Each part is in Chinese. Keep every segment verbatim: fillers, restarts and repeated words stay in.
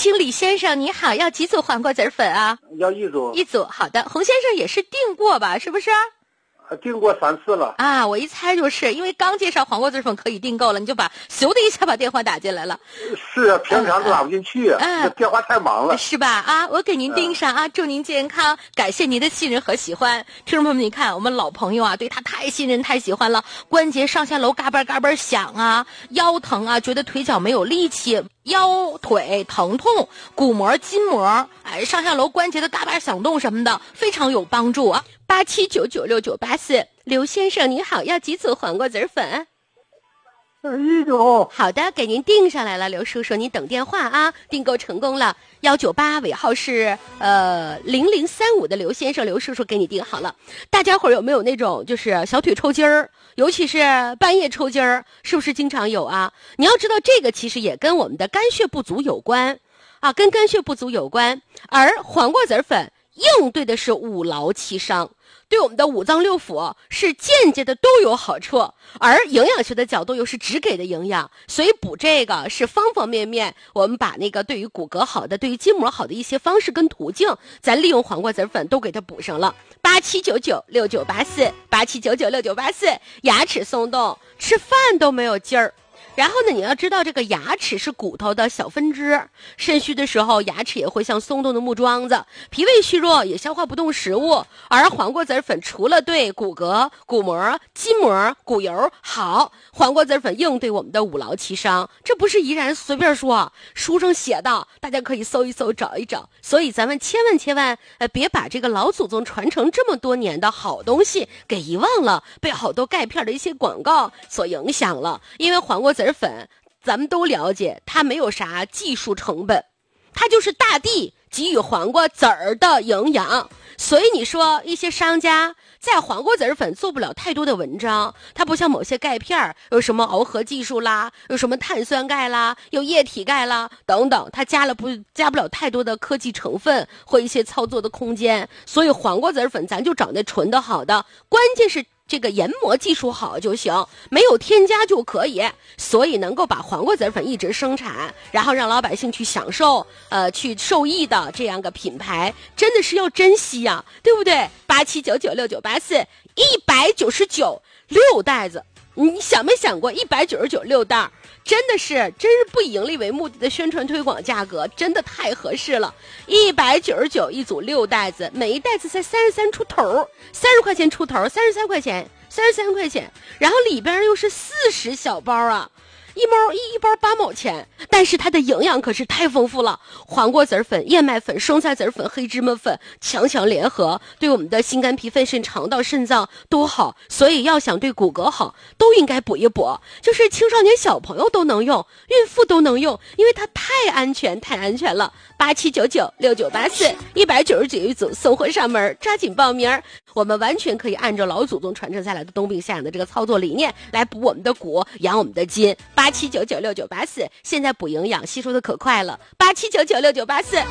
请李先生你好，要几组黄瓜子粉啊？ 要一组。 一组，好的。洪先生也是订过吧，是不是？ 订过三次了啊！我一猜就是因为刚介绍黄瓜子粉可以订购了，你就把咻的一下把电话打进来了。 是啊，平常都打不进去啊， 嗯、 这电话太忙了， 是吧？啊，我给您订上啊，祝您健康，感谢您的信任和喜欢。听众朋友们，你看我们老朋友啊，对他太信任太喜欢了，关节上下楼嘎嘣嘎嘣响啊，腰疼啊，觉得腿脚没有力气，腰腿疼痛，骨膜筋膜哎上下楼关节的嘎巴响动什么的，非常有帮助啊。八七九九六九八四，刘先生你好，要几组黄瓜子粉？ 一组。 好的，给您订上来了，刘叔叔，您等电话啊，订购成功了。幺九八尾号是呃零零三五的刘先生，刘叔叔给你订好了。大家伙有没有那种就是小腿抽筋儿，尤其是半夜抽筋儿，是不是经常有啊？你要知道这个其实也跟我们的肝血不足有关啊，跟肝血不足有关。而黄瓜子粉应对的是五劳七伤，对我们的五脏六腑是间接的都有好处，而营养学的角度又是只给的营养，所以补这个是方方面面。我们把那个对于骨骼好的、对于筋膜好的一些方式跟途径，咱利用黄瓜子粉都给它补上了。八七九九六九八四，八七九九六九八四，牙齿松动，吃饭都没有劲儿。然后呢，你要知道这个牙齿是骨头的小分支，肾虚的时候牙齿也会像松动的木桩子，脾胃虚弱也消化不动食物。而黄瓜子粉除了对骨骼、骨膜、筋膜、骨油好，黄瓜子粉应对我们的五劳七伤，这不是怡然随便说，书上写的，大家可以搜一搜找一找。所以咱们千万千万呃别把这个老祖宗传承这么多年的好东西给遗忘了，被好多钙片的一些广告所影响了。因为黄瓜子粉咱们都了解，它没有啥技术成本，它就是大地给予黄瓜籽儿的营养。所以你说一些商家在黄瓜籽粉做不了太多的文章，它不像某些钙片有什么螯合技术啦，有什么碳酸钙啦，有液体钙啦等等，它加了不加不了太多的科技成分或一些操作的空间。所以黄瓜籽粉咱就找那纯的好的，关键是这个研磨技术好就行，没有添加就可以。所以能够把黄瓜籽粉一直生产，然后让老百姓去享受呃去受益的这样个品牌，真的是要珍惜呀、啊，对不对？八七九九六九八四，一百九十九六袋子，你想没想过一百九十九六袋真的是真是不以盈利为目的的宣传推广价格，真的太合适了。一百九十九一组六袋子，每一袋子才三十三出头，三十块钱出头，三十三块钱，三十三块钱，然后里边又是四十小包啊。一毛一一包八毛钱，但是它的营养可是太丰富了。黄瓜籽粉、燕麦粉、生菜籽粉、黑芝麻粉强强联合，对我们的心肝脾肺肾肠道肾脏都好，所以要想对骨骼好，都应该补一补。就是青少年小朋友都能用，孕妇都能用，因为它太安全太安全了。八七九九六九八四，一百九十九一组，送货上门，抓紧报名。我们完全可以按照老祖宗传承下来的冬病夏养的这个操作理念来补我们的骨，养我们的筋。八七九九六九八四，现在补营养吸收的可快了。八七九九六九八四。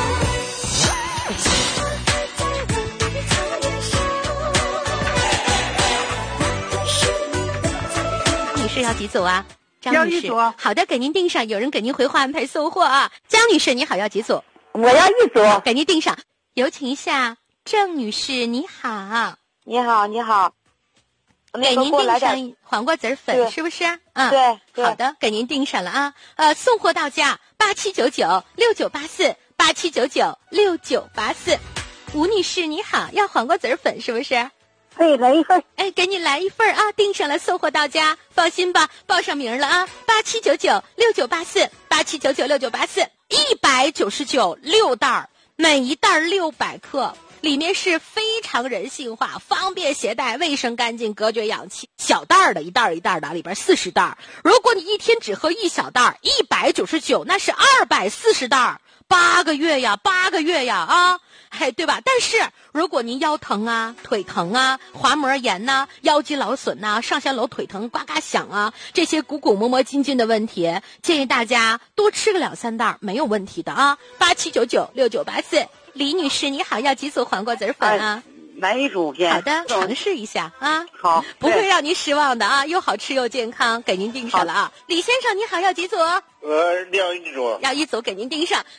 女士要几组啊？张女士，好的，给您订上。有人给您回话安排送货啊。江女士，你好，要几组？ 我要一组， 给您订上。有请一下郑女士，你好。 你好，你好。 给您订上黄瓜籽粉，是不是？嗯， 对对。 好的，给您订上了啊。呃，送货到家八七九九六九八四，八七九九六九八四。吴女士，你好，要黄瓜籽粉是不是？ 可以来一份。 哎，给你来一份啊，订上了，送货到家，放心吧，报上名了啊。八七九九六九八四，八七九九六九八四，一百九十九六袋，每一袋六百克。里面是非常人性化，方便携带，卫生干净，隔绝氧气。小袋儿的一袋儿一袋儿的，里边四十袋。如果你一天只喝一小袋儿，一百九十九，那是二百四十袋，八个月呀，八个月呀啊，嘿，对吧？但是如果您腰疼啊、腿疼啊、滑膜炎呐、啊、腰肌劳损呐、啊、上下楼腿疼呱呱响啊，这些鼓鼓磨磨筋筋的问题，建议大家多吃个两三袋，没有问题的啊。八七九九六九八四。李女士，你好，要几组黄瓜籽粉啊？ 来一组片。 好的，尝试一下啊。 好， 不会让您失望的啊，又好吃又健康，给您订上了啊。李先生，你好，要几组？ 呃，要一组。 要一组，给您订上。